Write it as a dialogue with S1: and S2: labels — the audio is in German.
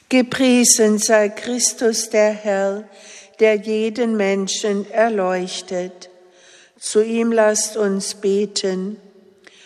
S1: Gepriesen sei Christus der Herr, der jeden Menschen erleuchtet. Zu ihm lasst uns beten.